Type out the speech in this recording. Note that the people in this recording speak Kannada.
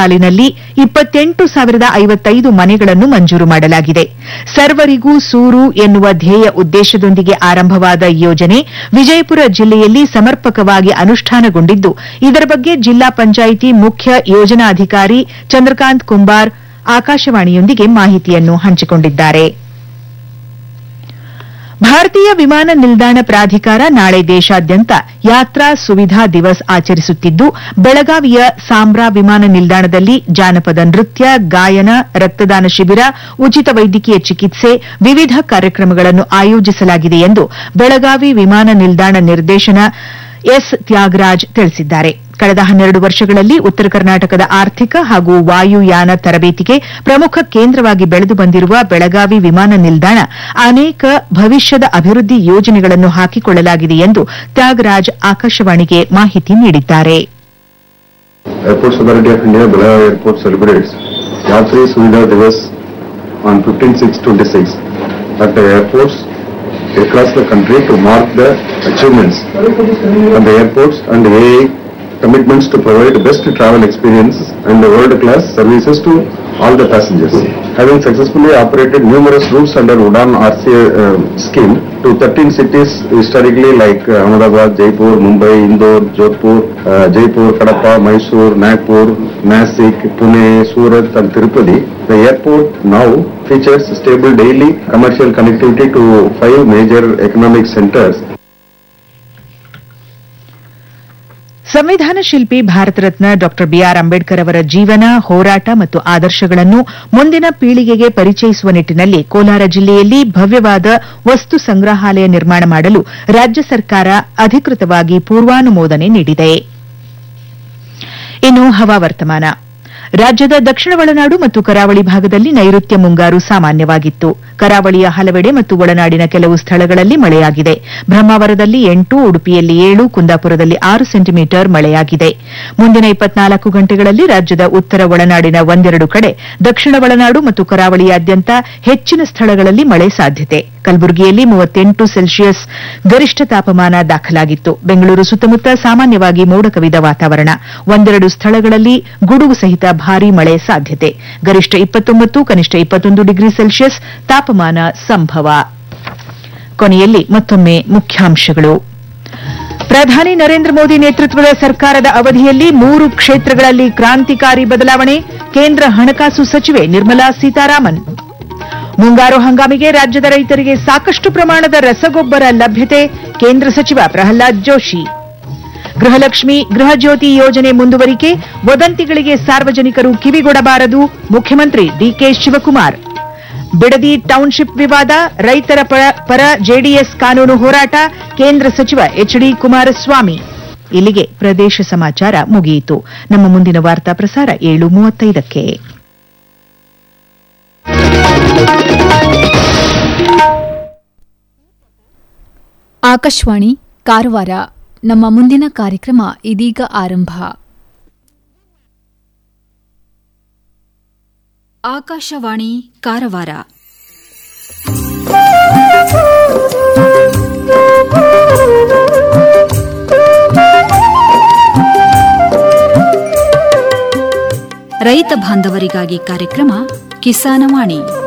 ಸಾಲಿನಲ್ಲಿ 28,055 ಮನೆಗಳನ್ನು ಮಂಜೂರು ಮಾಡಲಾಗಿದೆ. ಸರ್ವರಿಗೂ ಸೂರು ಎನ್ನುವ ಧ್ಯೇಯ ಉದ್ದೇಶದೊಂದಿಗೆ ಆರಂಭವಾದ ಯೋಜನೆ ವಿಜಯಪುರ ಜಿಲ್ಲೆಯಲ್ಲಿ ಸಮರ್ಪಕವಾಗಿ ಅನುಷ್ಠಾನಗೊಂಡಿದ್ದು, ಇದರ ಬಗ್ಗೆ ಜಿಲ್ಲಾ ಪಂಚಾಯಿತಿ ಮುಖ್ಯ ಯೋಜನಾಧಿಕಾರಿ ಚಂದ್ರಕಾಂತ್ ಕುಂಬಾರ್ ಆಕಾಶವಾಣಿಯೊಂದಿಗೆ ಮಾಹಿತಿಯನ್ನು ಹಂಚಿಕೊಂಡಿದ್ದಾರೆ. ಭಾರತೀಯ ವಿಮಾನ ನಿಲ್ದಾಣ ಪ್ರಾಧಿಕಾರ ನಾಳೆ ದೇಶಾದ್ಯಂತ ಯಾತ್ರಾ ಸುವಿಧಾ ದಿವಸ್ ಆಚರಿಸುತ್ತಿದ್ದು, ಬೆಳಗಾವಿಯ ಸಾಂಬ್ರಾ ವಿಮಾನ ನಿಲ್ದಾಣದಲ್ಲಿ ಜಾನಪದ ನೃತ್ಯ, ಗಾಯನ, ರಕ್ತದಾನ ಶಿಬಿರ, ಉಚಿತ ವೈದ್ಯಕೀಯ ಚಿಕಿತ್ಸೆ, ವಿವಿಧ ಕಾರ್ಯಕ್ರಮಗಳನ್ನು ಆಯೋಜಿಸಲಾಗಿದೆ ಎಂದು ಬೆಳಗಾವಿ ವಿಮಾನ ನಿಲ್ದಾಣ ನಿರ್ದೇಶನ ಎಸ್ ತ್ಯಾಗರಾಜ್ ತಿಳಿಸಿದ್ದಾರೆ. ಕಳೆದ 12 ವರ್ಷಗಳಲ್ಲಿ ಉತ್ತರ ಕರ್ನಾಟಕದ ಆರ್ಥಿಕ ಹಾಗೂ ವಾಯುಯಾನ ತರಬೇತಿಗೆ ಪ್ರಮುಖ ಕೇಂದ್ರವಾಗಿ ಬೆಳೆದು ಬಂದಿರುವ ಬೆಳಗಾವಿ ವಿಮಾನ ನಿಲ್ದಾಣ ಅನೇಕ ಭವಿಷ್ಯದ ಅಭಿವೃದ್ಧಿ ಯೋಜನೆಗಳನ್ನು ಹಾಕಿಕೊಳ್ಳಲಾಗಿದೆ ಎಂದು ತ್ಯಾಗರಾಜ್ ಆಕಾಶವಾಣಿಗೆ ಮಾಹಿತಿ ನೀಡಿದ್ದಾರೆ. Airports Authority of India Belagavi Airport celebrates Yatri Suvidha Divas on 15/6/26 at the airports across the country to mark the achievements of the airports and the AA commitments to provide best travel experience and world-class services to all the passengers. Having successfully operated numerous routes under Udan RCA scheme to 13 cities historically like Ahmedabad, Jaipur, Mumbai, Indore, Jodhpur, Jaipur, Kadapa, Mysore, Nagpur, Nasik, Pune, Surat and Tirupati, the airport now features stable daily commercial connectivity to 5 major economic centers. ಸಂವಿಧಾನ ಶಿಲ್ಪಿ ಭಾರತ ರತ್ನ ಡಾ ಬಿಆರ್ ಅಂಬೇಡ್ಕರ್ ಅವರ ಜೀವನ, ಹೋರಾಟ ಮತ್ತು ಆದರ್ಶಗಳನ್ನು ಮುಂದಿನ ಪೀಳಿಗೆಗೆ ಪರಿಚಯಿಸುವ ನಿಟ್ಟಿನಲ್ಲಿ ಕೋಲಾರ ಜಿಲ್ಲೆಯಲ್ಲಿ ಭವ್ಯವಾದ ವಸ್ತು ಸಂಗ್ರಹಾಲಯ ನಿರ್ಮಾಣ ಮಾಡಲು ರಾಜ್ಯ ಸರ್ಕಾರ ಅಧಿಕೃತವಾಗಿ ಪೂರ್ವಾನುಮೋದನೆ ನೀಡಿದೆ. ಇನ್ನು ಹವಾವರ್ತಮಾನ. ರಾಜ್ಯದ ದಕ್ಷಿಣ ಒಳನಾಡು ಮತ್ತು ಕರಾವಳಿ ಭಾಗದಲ್ಲಿ ನೈಋತ್ಯ ಮುಂಗಾರು ಸಾಮಾನ್ಯವಾಗಿತ್ತು. ಕರಾವಳಿಯ ಹಲವೆಡೆ ಮತ್ತು ಒಳನಾಡಿನ ಕೆಲವು ಸ್ಥಳಗಳಲ್ಲಿ ಮಳೆಯಾಗಿದೆ. ಬ್ರಹ್ಮಾವರದಲ್ಲಿ 8, ಉಡುಪಿಯಲ್ಲಿ 7, ಕುಂದಾಪುರದಲ್ಲಿ 6 ಸೆಂಟಿಮೀಟರ್ ಮಳೆಯಾಗಿದೆ. ಮುಂದಿನ 24 ಗಂಟೆಗಳಲ್ಲಿ ರಾಜ್ಯದ ಉತ್ತರ ಒಳನಾಡಿನ ಒಂದೆರಡು ಕಡೆ, ದಕ್ಷಿಣ ಒಳನಾಡು ಮತ್ತು ಕರಾವಳಿಯಾದ್ಯಂತ ಹೆಚ್ಚಿನ ಸ್ಥಳಗಳಲ್ಲಿ ಮಳೆ ಸಾಧ್ಯತೆ. ಕಲಬುರಗಿಯಲ್ಲಿ 38 ಸೆಲ್ಸಿಯಸ್ ಗರಿಷ್ಠ ತಾಪಮಾನ ದಾಖಲಾಗಿತ್ತು. ಬೆಂಗಳೂರು ಸುತ್ತಮುತ್ತ ಸಾಮಾನ್ಯವಾಗಿ ಮೋಡ ಕವಿದ ವಾತಾವರಣ. ಒಂದೆರಡು ಸ್ಥಳಗಳಲ್ಲಿ ಗುಡುಗು ಸಹಿತ ಭಾರೀ ಮಳೆ ಸಾಧ್ಯತೆ. ಗರಿಷ್ಠ 29, ಕನಿಷ್ಠ 21 ಡಿಗ್ರಿ ಸೆಲ್ಸಿಯಸ್ ತಾಪಮಾನ ಸಂಭವ. ಕೊನೆಯಲ್ಲಿ ಮತ್ತೊಮ್ಮೆ ಮುಖ್ಯಾಂಶಗಳು. ಪ್ರಧಾನಿ ನರೇಂದ್ರ ಮೋದಿ ನೇತೃತ್ವದ ಸರ್ಕಾರದ ಅವಧಿಯಲ್ಲಿ 3 ಕ್ಷೇತ್ರಗಳಲ್ಲಿ ಕ್ರಾಂತಿಕಾರಿ ಬದಲಾವಣೆ, ಕೇಂದ್ರ ಹಣಕಾಸು ಸಚಿವೆ ನಿರ್ಮಲಾ ಸೀತಾರಾಮನ್. ಮುಂಗಾರು ಹಂಗಾಮಿಗೆ ರಾಜ್ಯದ ರೈತರಿಗೆ ಸಾಕಷ್ಟು ಪ್ರಮಾಣದ ರಸಗೊಬ್ಬರ ಲಭ್ಯತೆ, ಕೇಂದ್ರ ಸಚಿವ ಪ್ರಹ್ಲಾದ್ ಜೋಶಿ. ಗೃಹಲಕ್ಷ್ಮಿ ಗೃಹಜ್ಯೋತಿ ಯೋಜನೆ ಮುಂದುವರಿಕೆ, ವದಂತಿಗಳಿಗೆ ಸಾರ್ವಜನಿಕರು ಕಿವಿಗೊಡಬಾರದು, ಮುಖ್ಯಮಂತ್ರಿ ಡಿಕೆ ಶಿವಕುಮಾರ್. ಬಿಡದಿ ಟೌನ್ಶಿಪ್ ವಿವಾದ, ರೈತರ ಪರ ಜೆಡಿಎಸ್ ಕಾನೂನು ಹೋರಾಟ, ಕೇಂದ್ರ ಸಚಿವ ಎಚ್ಡಿ ಕುಮಾರಸ್ವಾಮಿ. ಇಲ್ಲಿಗೆ ಪ್ರದೇಶ ಸಮಾಚಾರ ಮುಗಿಯಿತು. ನಮ್ಮ ಮುಂದಿನ ವಾರ್ತಾ ಪ್ರಸಾರ 7:35ಕ್ಕೆ. ಆಕಾಶವಾಣಿ ಕಾರವಾರ. ನಮ್ಮ ಮುಂದಿನ ಕಾರ್ಯಕ್ರಮ ಇದೀಗ ಆರಂಭ. ಆಕಾಶವಾಣಿ ಕಾರವಾರ. ರೈತ ಬಾಂಧವರಿಗಾಗಿ ಕಾರ್ಯಕ್ರಮ ಕಿಸಾನವಾಣಿ.